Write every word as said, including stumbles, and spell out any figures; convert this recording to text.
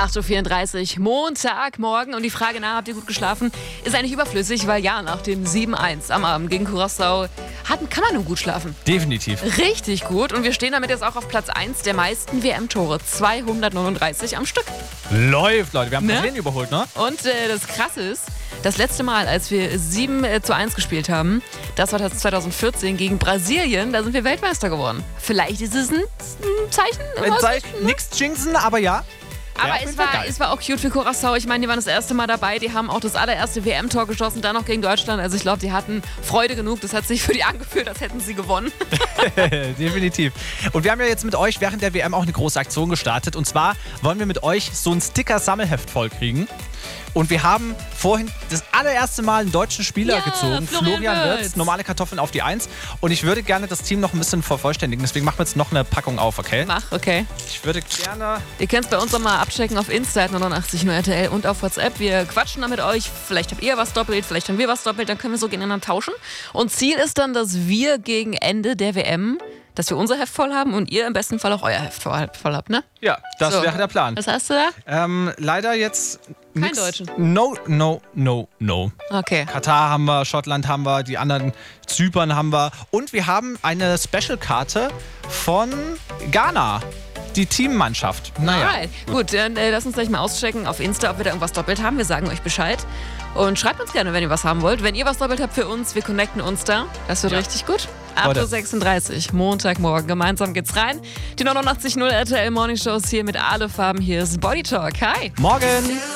acht Uhr vierunddreißig, Montagmorgen. Und die Frage nach, habt ihr gut geschlafen, ist eigentlich überflüssig, weil ja, nach dem sieben eins am Abend gegen Curaçao hat, kann man nur gut schlafen. Definitiv. Richtig gut. Und wir stehen damit jetzt auch auf Platz eins der meisten W M-Tore. zweihundertneununddreißig am Stück. Läuft, Leute. Wir haben Ne? Brasilien überholt, ne? Und äh, das Krasse ist, das letzte Mal, als wir sieben zu eins gespielt haben, das war das zweitausendvierzehn gegen Brasilien, da sind wir Weltmeister geworden. Vielleicht ist es ein, ein Zeichen. Ein Zeichen, nix jinxen, aber ja. Aber Ja, es wär war, geil. es war auch cute für Curaçao. Ich meine, die waren das erste Mal dabei. Die haben auch das allererste W M-Tor geschossen, dann noch gegen Deutschland. Also ich glaube, die hatten Freude genug. Das hat sich für die angefühlt, als hätten sie gewonnen. Definitiv. Und wir haben ja jetzt mit euch während der W M auch eine große Aktion gestartet. Und zwar wollen wir mit euch so ein Sticker-Sammelheft vollkriegen. Und wir haben vorhin das allererste Mal einen deutschen Spieler Ja, gezogen, Florian Florian Wirtz. Wirtz, normale Kartoffeln auf die Eins. Und ich würde gerne das Team noch ein bisschen vervollständigen. Deswegen machen wir jetzt noch eine Packung auf, okay? Mach, okay. Ich würde gerne... Ihr könnt es bei uns auch mal abchecken auf Insta neunundachtzig null R T L und auf WhatsApp. Wir quatschen da mit euch. Vielleicht habt ihr was doppelt, vielleicht haben wir was doppelt. Dann können wir so gegeneinander tauschen. Und Ziel ist dann, dass wir gegen Ende der W M, dass wir unser Heft voll haben und ihr im besten Fall auch euer Heft voll, voll habt, ne? Ja, das So. wäre der Plan. Was hast du da? Ähm, leider jetzt... Kein nix- Deutschen. No, no, no, no. Okay. Katar haben wir, Schottland haben wir, die anderen Zypern haben wir. Und wir haben eine Special-Karte von Ghana. Die Teammannschaft. Naja. Alright. Gut, dann äh, lasst uns gleich mal auschecken auf Insta, ob wir da irgendwas doppelt haben. Wir sagen euch Bescheid. Und schreibt uns gerne, wenn ihr was haben wollt. Wenn ihr was doppelt habt für uns, wir connecten uns da. Das wird Ja. richtig gut. acht Leute. Uhr sechsunddreißig, Montagmorgen. Gemeinsam geht's rein. Die neunundachtzig null R T L Morning Shows hier mit alle Farben. Hier ist Body Talk. Hi. Morgen.